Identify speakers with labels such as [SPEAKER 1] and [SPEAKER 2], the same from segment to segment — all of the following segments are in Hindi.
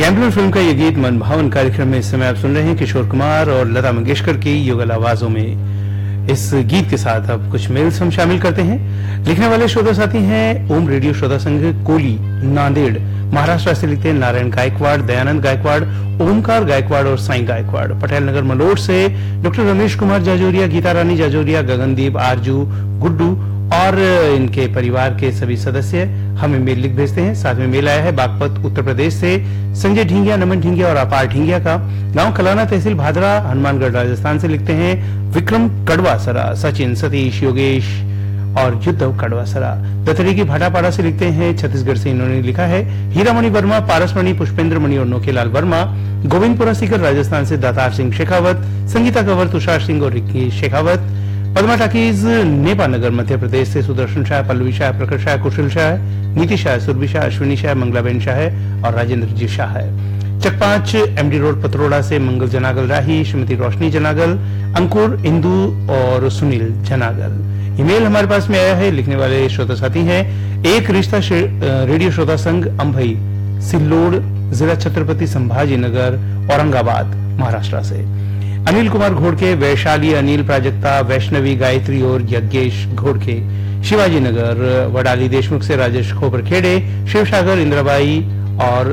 [SPEAKER 1] गैम्बलर फिल्म का ये गीत मनभावन कार्यक्रम में इस समय आप सुन रहे हैं किशोर कुमार और लता मंगेशकर की युगल आवाजों में। इस गीत के साथ अब कुछ मेल्स हम शामिल करते हैं। लिखने वाले श्रोता साथी हैं ओम रेडियो श्रोता संघ कोली नांदेड़ महाराष्ट्र से लिखते हैं नारायण गायकवाड़, दयानंद गायकवाड़, ओमकार गायकवाड़ और साईं गायकवाड़। पटेल नगर मलोट से डॉक्टर रमेश कुमार जाजोरिया, गीता रानी जाजोरिया, गगनदीप, आरजू, गुड्डू और इनके परिवार के सभी सदस्य हमें मेल लिख भेजते हैं। साथ में मेल आया है बागपत उत्तर प्रदेश से संजय ढींगिया, नमन ढींगिया और अपार ढींगिया का। गांव कलाना तहसील भादरा हनुमानगढ़ राजस्थान से लिखते हैं विक्रम कड़वासरा, सचिन, सतीश, योगेश और युद्धव कड़वासरा। दतरी की भाटापाड़ा से लिखते हैं छत्तीसगढ़ से इन्होंने लिखा है हीरामणि वर्मा, पारसमणि, पुष्पेंद्र मणि और नोकेलाल वर्मा। गोविंदपुरा सीकर राजस्थान से दातार सिंह शेखावत, संगीता कंवर, तुषार सिंह और Ricky Shekhawat. Padma talkies Nipah नगर मध्य प्रदेश से सुदर्शन शाह, पल्लवी शाह, प्रखर शाह, कुशल शाह, नीति शाह, सुरभि शाह, अश्विनी शाह, मंगलाबेन शाह और राजेंद्र जी शाह है। चक 5 एमडी रोड पतरोड़ा से मंगल जनागल राही, श्रीमती रोशनी जनागल, अंकुर, इंदु और सुनील जनागल। ईमेल हमारे पास में आया है। लिखने वाले श्रोता साथी हैं एक रिश्ता रेडियो श्रोता संघ अंभई, सिल्लोड़, जिला छत्रपति संभाजी नगर, औरंगाबाद, महाराष्ट्र से अनिल कुमार घोड़के, वैशाली अनिल, प्राजक्ता, वैष्णवी, गायत्री और यज्ञेश घोड़के। शिवाजी नगर वडाली देशमुख से राजेश खोबरखेड़े, शिवसागर इंद्राबाई और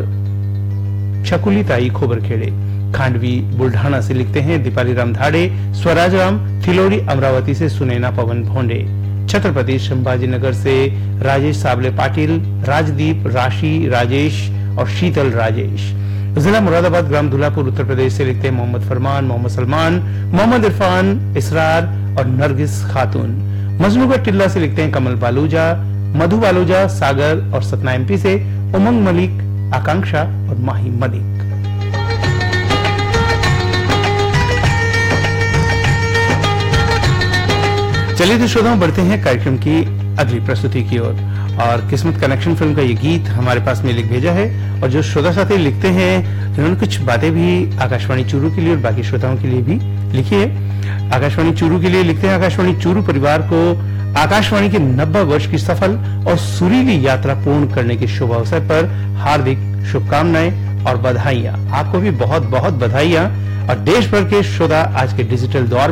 [SPEAKER 1] शकुलिताई खोबरखेड़े। खांडवी बुल्ढाना से लिखते हैं दीपाली राम धाड़े, स्वराज राम, थिलोड़ी अमरावती से सुनैना पवन भोंडे। छत्रपति संभाजी नगर से राजेश साबले पाटिल, राजदीप, राशि, राजेश और शीतल राजेश। जिला मुरादाबाद ग्राम धुलापुर उत्तर प्रदेश से लिखते हैं मोहम्मद फरमान, मोहम्मद सलमान, मोहम्मद इरफान, इसरार और नरगिस खातून। मजनूगढ़ टिल्ला से लिखते हैं कमल बालूजा, मधु बालूजा, सागर और सतना एमपी से उमंग मलिक, आकांक्षा और माही मलिक। चलिए तो श्रोताओं बढ़ते हैं कार्यक्रम की अगली प्रस्तुति की ओर। और किस्मत कनेक्शन फिल्म का ये गीत हमारे पास में लिख भेजा है और जो श्रोता साथी लिखते हैं उन्होंने कुछ बातें भी आकाशवाणी चूरू के लिए और बाकी श्रोताओं के लिए भी लिखी है। आकाशवाणी चूरू के लिए लिखते हैं आकाशवाणी चूरू परिवार को आकाशवाणी के 90 वर्ष की सफल और सुरीली यात्रा पूर्ण करने के शुभ अवसर पर हार्दिक शुभकामनाएं और बधाइयां। आपको भी बहुत बहुत बधाइयां। और देश भर के श्रोता आज के डिजिटल दौर